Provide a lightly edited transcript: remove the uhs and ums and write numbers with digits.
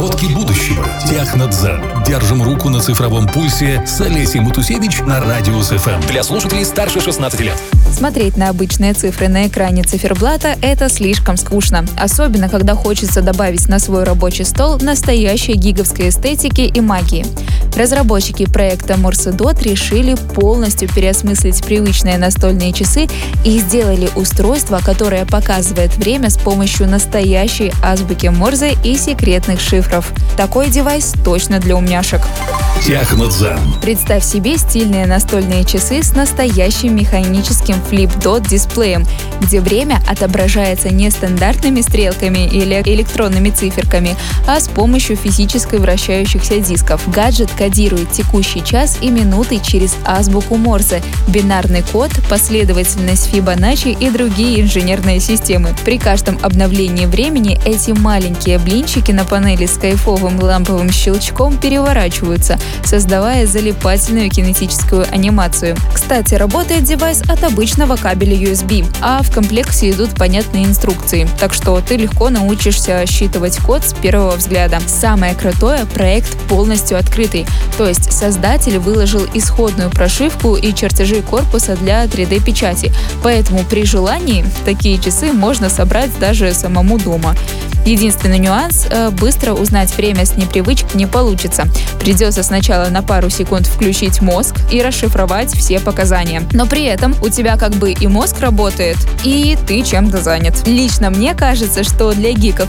Разработки будущего. Технодзен. Держим руку на цифровом пульсе с Олесей Матусевич на Радиус ФМ. Для слушателей старше 16 лет. Смотреть на обычные цифры на экране циферблата – это слишком скучно. Особенно, когда хочется добавить на свой рабочий стол настоящей гиговской эстетики и магии. Разработчики проекта Morse.dot решили полностью переосмыслить привычные настольные часы и сделали устройство, которое показывает время с помощью настоящей азбуки Морзе и секретных шифров. Такой девайс точно для умняшек. Технодзен. Представь себе стильные настольные часы с настоящим механическим флип-дот дисплеем, где время отображается не стандартными стрелками или электронными циферками, а с помощью физически вращающихся дисков. Гаджет кодирует текущий час и минуты через азбуку Морзе, бинарный код, последовательность Фибоначчи и другие инженерные системы. При каждом обновлении времени эти маленькие блинчики на панели с кайфовым ламповым щелчком переворачиваются, создавая залипательную кинетическую анимацию. Кстати, работает девайс от обычного кабеля USB, а в комплекте идут понятные инструкции, так что ты легко научишься считывать код с первого взгляда. Самое крутое, проект полностью открытый, то есть создатель выложил исходную прошивку и чертежи корпуса для 3D-печати, поэтому при желании такие часы можно собрать даже самому дома. Единственный нюанс – быстро узнать время с непривычки не получится. Придется сначала на пару секунд включить мозг и расшифровать все показания. Но при этом у тебя как бы и мозг работает, и ты чем-то занят. Лично мне кажется, что для гиков